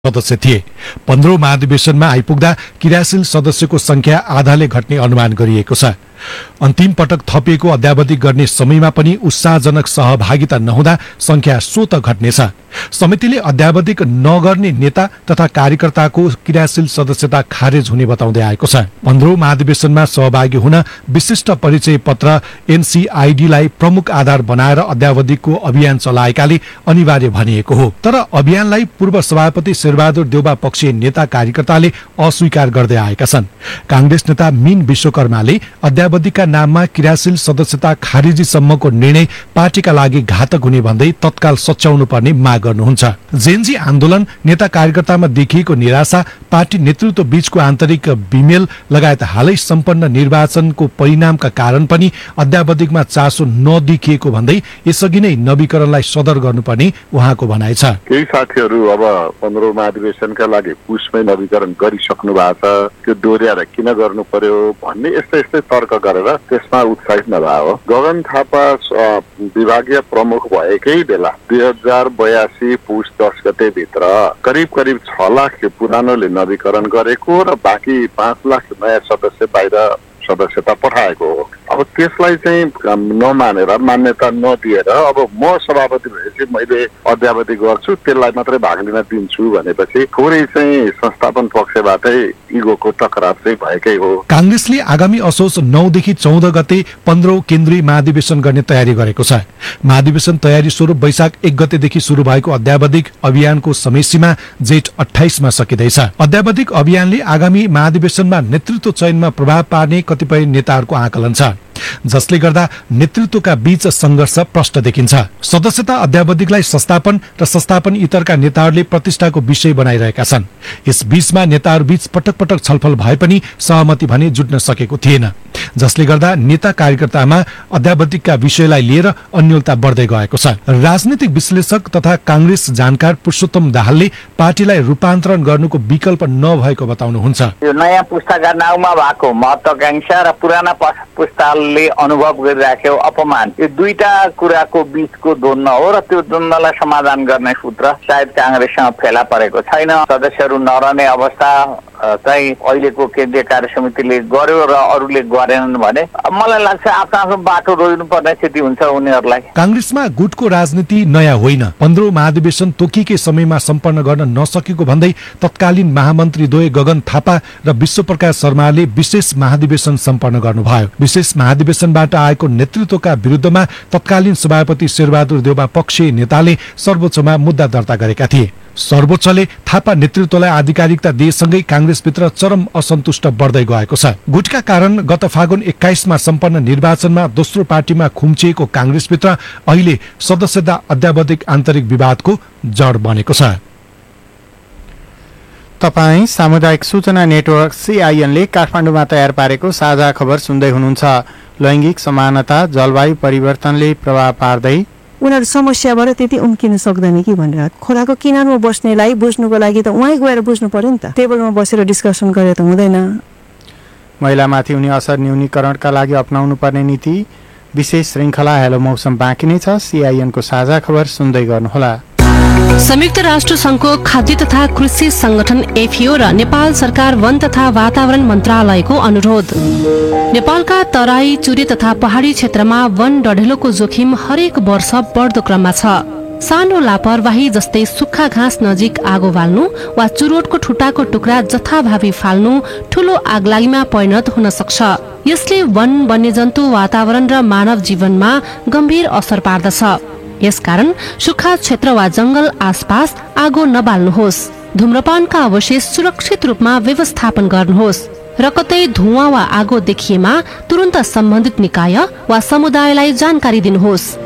सदस्य थिए। 15औं महाधिवेशनमा आइपुग्दा क्रियाशील सदस्यको संख्या आधाले घट्ने अनुमान गरिएको छ। अन्तिम पटक थपिएको अध्यावधि गर्ने समयमा पनि उत्साहजनक सहभागिता नहुँदा संख्या स्वतः घट्नेछ। समितिले अध्यावधिक नगर्ने नेता तथा कार्यकर्ताको क्रियाशील सदस्यता खारेज हुने बताउँदै आएको छ। 15औं महाधिवेशनमा सहभागी हुन विशिष्ट परिचय पत्र एनसीआईडीलाई प्रमुख आधार बनाएर अध्यावधिकको अभियान चलाएकाले अनिवार्य भनिएको हो। तर अभियानलाई पूर्व सभापति शेरबहादुर देउबा पक्षीय नेता कार्यकर्ताले अस्वीकार गर्दै आएका छन्। कांग्रेस नेता मीन विश्वकर्माले अध्यावधिका नाममा क्रियाशील सदस्यता खारेजीसम्मको निर्णय पार्टीका लागि घातक हुने भन्दै तत्काल सच्याउनु पर्ने माग गर्नुहुन्छ। जेनजी आन्दोलन नेता कार्यकर्तामा देखिएको निराशा, पार्टी नेतृत्व बीचको आन्तरिक बिमेल लगायत हालै सम्पन्न निर्वाचनको परिणामका कारण पनि अध्यावधिकमा चासो नदेखिएको भन्दै यसअघि नै नवीकरणलाई सदर गर्नुपर्ने उहाँको भनाइ छ। केही साथीहरू अब 15औं महाधिवेशनका लागि पुसमै नवीकरण गरिसक्नु भएको छ, त्यो दोहोर्याएर किन गर्नु पर्यो भन्ने यस्तै तर्क गरेर त्यसमा उत्साहित नभए। गगन थापा विभागीय प्रमुख भएकै बेला 2082 पुस 10 गते भित्र करिब 6 लाख पुरानोले नवीकरण गरेको र बाँकी 5 लाख नयाँ सदस्य बाहिर सदस्यता पठाएको हो। अब त्यसलाई चाहिँ नमानेर मान्यता नदिएर अब म सभापति भएपछि मैले अध्यावधि गर्छु, त्यसलाई मात्रै भाग लिन दिन्छु भनेपछि थोरै चाहिँ संस्थापन पक्षबाटै इगोको टकराव चाहिँ भएकै हो। कांग्रेसले आगामी असोज 9 देखि 14 गते 15औं केन्द्रीय महाधिवेशन गर्ने तयारी गरेको छ। महाधिवेशन तयारी स्वरूप वैशाख 1 गतेदेखि शुरू भएको अध्यावधिक अभियानको समय सीमा जेठ 28 मा सकिँदैछ। अध्यावधिक अभियानले आगामी महाधिवेशनमा नेतृत्व चयनमा प्रभाव पार्ने कतिपय नेताहरूको आकलन छ, जसले गर्दा नेतृत्वका बीच संघर्ष प्रष्ट देखिन्छ। सदस्यता अध्यावधिकलाई संस्थापन र संस्थापन इतरका नेताहरूले प्रतिष्ठाको विषय बनाइरहेका छन्। यस बीचमा नेताहरू बीच पटक पटक छलफल भए पनि सहमति भने जुट्न सकेको थिएन, जसले गर्दा नेता कार्यकर्तामा अध्यावधिकका विषयलाई लिएर अन्योलता बढ्दै गएको छ। राजनीतिक विश्लेषक तथा कांग्रेस जानकार पुरुषोत्तम दाहालले पार्टीलाई रूपान्तरण गर्नुको विकल्प नभएको बताउनुहुन्छ। यो नयाँ पुस्ताका नाउँमा भएको महत्वाकांक्षा र पुराना पुस्ताले अनुभव गरिराखेको अपमान, यो दुईटा कुराको बीचको द्वन्द्व हो र त्यो द्वन्द्वलाई समाधान गर्ने सूत्र सायद कांग्रेससँग फेला परेको छैन। सदस्यहरू नरहने अवस्था चाहिँ अहिलेको केन्द्रीय कार्य समितिले गर्यो र अरूले गरेनन् भने मलाई लाग्छ आफ्नो बाटो रोज्नु पर्ने स्थिति हुन्छ उनीहरूलाई। कांग्रेसमा गुटको राजनीति नयाँ होइन। 15औं महाधिवेशन तोकिएकै समयमा सम्पन्न गर्न नसकेको भन्दै तत्कालीन महामन्त्री द्वय गगन थापा र विश्वप्रकाश शर्माले विशेष महाधिवेशन सम्पन्न गर्नुभयो। विशेष महाधिवेशनबाट आएको नेतृत्वका विरुद्धमा तत्कालीन सभापति शेरबहादुर देउबा पक्षीय नेताले सर्वोच्चमा मुद्दा दर्ता गरेका थिए। सर्वोच्चले थापा नेतृत्वलाई आधिकारिकता दिएसँगै कांग्रेसभित्र चरम असन्तुष्ट बढ्दै गएको छ। गुटका कारण गत फागुन 21 मा सम्पन्न निर्वाचनमा दोस्रो पार्टीमा खुम्चिएको कांग्रेसभित्र अहिले सदस्यता अध्यावधिक आन्तरिक विवादको जड बनेको छ। तपाई सामुदायिक सूचना नेटवर्क CIN ले काठमाडौँमा तयार पारेको साझा खबर सुन्दै हुनुहुन्छ। लैंगिक समानता जलवायु परिवर्तनले प्रभाव पार्दै उनीहरू समस्याबाट त्यति उम्किन सक्दैन कि भनेर खोलाको किनारमा बस्नेलाई बुझ्नुको लागि त उहाँ गएर बुझ्नु पर्यो नि त, टेबलमा बसेर डिस्कसन गरे त हुँदैन। महिलामाथि हुने असर न्यूनीकरणका लागि अपनाउनु पर्ने नीति विशेष श्रृंखला हेलो मौसम बाँकी नै छ। CIN को साझा खबर सुन्दै गर्नुहोला। संयुक्त राष्ट्र संघको खाद्य तथा कृषि संगठन FAO र नेपाल सरकार वन तथा वातावरण मन्त्रालयको अनुरोध। नेपालका तराई, चुरे तथा पहाडी क्षेत्रमा वन डढेलोको जोखिम हरेक वर्ष बढ्दो क्रममा छ। सानो लापरवाही जस्तै सुक्खा घाँस नजिक आगो बाल्नु वा चुरोटको ठुटाको टुक्रा जथाभावी फाल्नु ठूलो आगलागीमा परिणत हुन सक्छ। यसले वन, वन्यजन्तु, वातावरण र मानव जीवनमा गम्भीर असर पार्दछ। यसकारण सुक्खा क्षेत्र वा जंगल आसपास आगो नबाल्नुहोस्। धूम्रपानका अवशेष सुरक्षित रूपमा व्यवस्थापन गर्नुहोस् र कतै धुवाँ वा आगो देखिएमा तुरन्त सम्बन्धित निकाय वा समुदायलाई जानकारी दिनुहोस्।